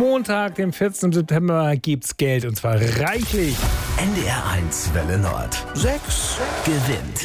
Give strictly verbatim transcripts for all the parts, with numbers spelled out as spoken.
Montag, dem vierzehnten September, gibt's Geld und zwar reichlich. N D R eins Welle Nord. Sechs gewinnt.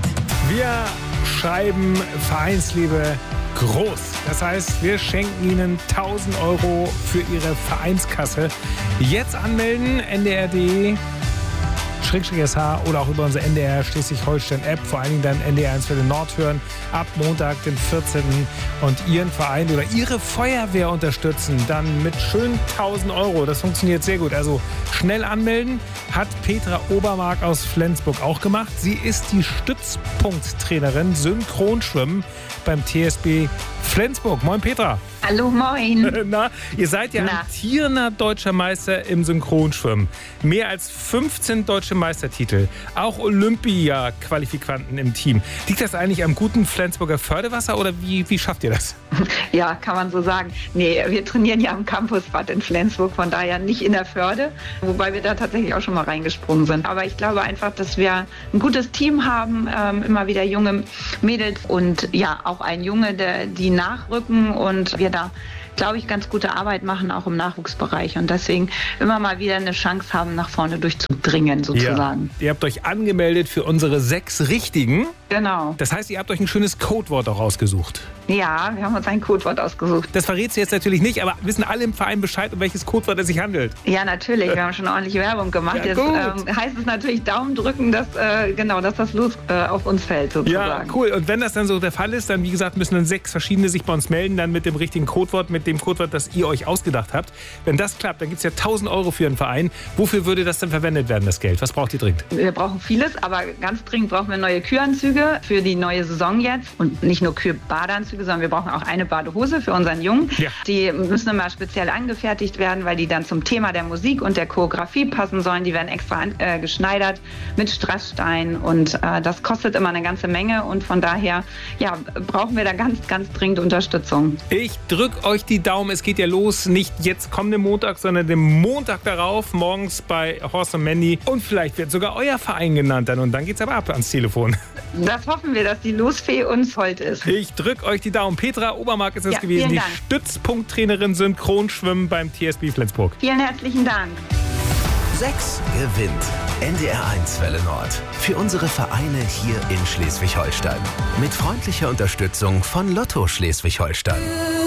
Wir schreiben Vereinsliebe groß. Das heißt, wir schenken Ihnen tausend Euro für Ihre Vereinskasse. Jetzt anmelden, N D R punkt D Schrägstrich S H oder auch über unsere N D R Schleswig-Holstein-App, vor allen Dingen dann N D R eins Welle Nord hören, ab Montag, den vierzehnten und Ihren Verein oder Ihre Feuerwehr unterstützen, dann mit schön tausend Euro. Das funktioniert sehr gut. Also schnell anmelden, hat Petra Obermark aus Flensburg auch gemacht. Sie ist die Stützpunkttrainerin Synchronschwimmen beim T S B Flensburg. Moin Petra. Hallo, moin. Na, ihr seid ja amtierender deutscher Meister im Synchronschwimmen. Mehr als fünfzehn deutsche Meistertitel. Auch Olympia-Qualifikanten im Team. Liegt das eigentlich am guten Flensburger Förderwasser oder wie, wie schafft ihr das? Ja, kann man so sagen. Nee, wir trainieren ja am Campusbad in Flensburg, von daher nicht in der Förde, wobei wir da tatsächlich auch schon mal reingesprungen sind. Aber ich glaube einfach, dass wir ein gutes Team haben, ähm, immer wieder junge Mädels und ja, auch ein Junge, der, die nachrücken und wir da, glaube ich, ganz gute Arbeit machen, auch im Nachwuchsbereich und deswegen immer mal wieder eine Chance haben, nach vorne durchzudringen, sozusagen. Ja. Ihr habt euch angemeldet für unsere sechs Richtigen. Genau. Das heißt, ihr habt euch ein schönes Codewort auch ausgesucht. Ja, wir haben uns ein Codewort ausgesucht. Das verrätst du jetzt natürlich nicht, aber wissen alle im Verein Bescheid, um welches Codewort es sich handelt? Ja, natürlich. Wir haben schon ordentlich Werbung gemacht. Ja, jetzt ähm, heißt es natürlich Daumen drücken, dass, äh, genau, dass das Los äh, auf uns fällt, sozusagen. Ja, cool. Und wenn das dann so der Fall ist, dann, wie gesagt, müssen dann sechs verschiedene sich bei uns melden, dann mit dem richtigen Codewort, mit dem Codewort, das ihr euch ausgedacht habt. Wenn das klappt, dann gibt es ja tausend Euro für einen Verein. Wofür würde das denn verwendet werden, das Geld? Was braucht ihr dringend? Wir brauchen vieles, aber ganz dringend brauchen wir neue Kühlanzüge für die neue Saison jetzt. Und nicht nur Kühlbadeanzüge, sondern wir brauchen auch eine Badehose für unseren Jungen. Ja. Die müssen immer speziell angefertigt werden, weil die dann zum Thema der Musik und der Choreografie passen sollen. Die werden extra äh, geschneidert mit Strassstein und äh, das kostet immer eine ganze Menge und von daher ja, brauchen wir da ganz, ganz dringend Unterstützung. Ich drücke euch die Daumen. Es geht ja los, nicht jetzt kommenden Montag, sondern den Montag darauf, morgens bei Horst und Mandy. Und vielleicht wird sogar euer Verein genannt dann und dann geht's aber ab ans Telefon. Das hoffen wir, dass die Losfee uns hold ist. Ich drücke euch die Daumen. Petra Obermark ist es ja, gewesen, die Dank. Stützpunkttrainerin Synchronschwimmen beim T S B Flensburg. Vielen herzlichen Dank. Sechs gewinnt. N D R eins Welle Nord. Für unsere Vereine hier in Schleswig-Holstein. Mit freundlicher Unterstützung von Lotto Schleswig-Holstein.